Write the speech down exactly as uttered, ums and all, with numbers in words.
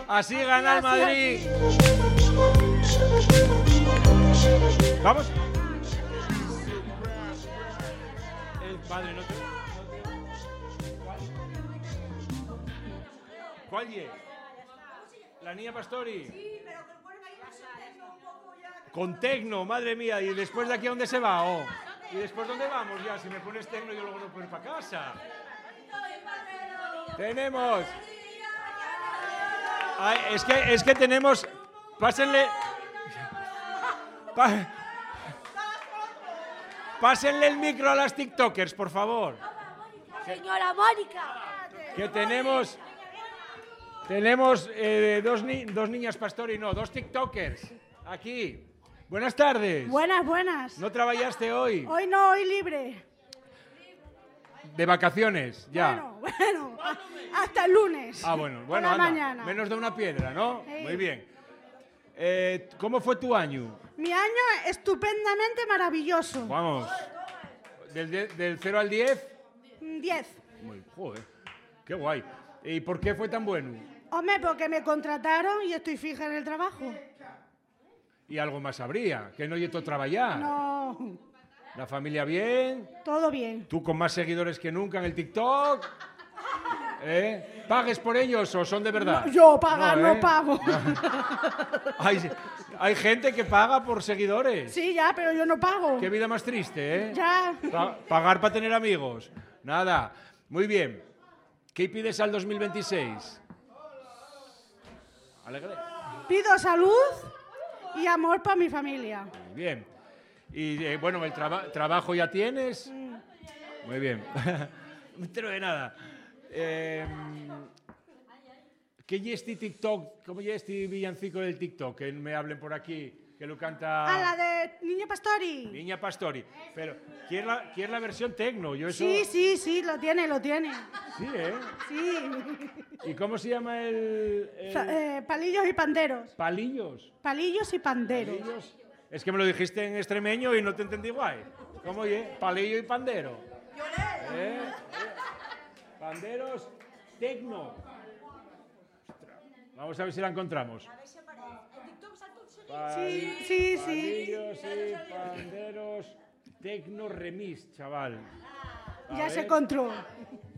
Así gana el Madrid. Vamos. El padre no te... ¿Cuál es? La niña Pastori. Sí, pero que ponen ahí un tecno un poco ya. Con tecno, madre mía. ¿Y después de aquí a dónde se va? Oh. ¿Y después dónde vamos ya? Si me pones tecno yo luego no puedo ir para casa. Tenemos... Ay, es que, es que tenemos... Pásenle... Pa... Pásenle el micro a las TikTokers, por favor. Señora Mónica. Que tenemos... Tenemos eh, dos, ni dos niñas Pastori, no, dos TikTokers. Aquí. Buenas tardes. Buenas, buenas. ¿No trabajaste hoy? Hoy no, hoy libre. De vacaciones, ya. Bueno, bueno, a- hasta el lunes. Ah, bueno, Por bueno, la anda. mañana. Menos de una piedra, ¿no? Sí. Muy bien. Eh, ¿Cómo fue tu año? Mi año estupendamente maravilloso. Vamos. ¿Del, de- del cero al diez? diez. Muy, joder, qué guay. ¿Y por qué fue tan bueno? Hombre, porque me contrataron y estoy fija en el trabajo. Y algo más habría, que no yeto trabajar. No, La familia bien, todo bien. tú con más seguidores que nunca en el TikTok. ¿Eh? ¿Pagues por ellos o son de verdad? No, yo pagar no, ¿eh? pago. Hay, hay gente que paga por seguidores. Sí, ya, pero yo no pago. Qué vida más triste, ¿eh? Ya. Pa- pagar para tener amigos. Nada. Muy bien. ¿Qué pides al dos mil veintiséis? Alegre. Pido salud y amor para mi familia. Muy bien. Y eh, bueno, el traba- trabajo ya tienes. Muy bien. No me entero de nada. Eh, ¿Qué es este TikTok? ¿Cómo es este villancico del TikTok? Que me hablen por aquí, que lo canta A la de Niña Pastori. Niña Pastori. Pero, ¿quién la, quién la versión tecno? Yo eso... Sí, sí, sí, lo tiene, lo tiene. Sí, ¿eh? Sí. ¿Y cómo se llama el...? el- Sa- eh, palillos y panderos. Palillos. Palillos y panderos. Palillos. Es que me lo dijiste en extremeño y no te entendí guay. ¿Cómo es? Palillo y pandero. ¿Eh? ¿Eh? Panderos tecno. Ostras. Vamos a ver si la encontramos. Sí, sí, sí. Palillos y panderos tecno remix, chaval. A Ya se ver. encontró.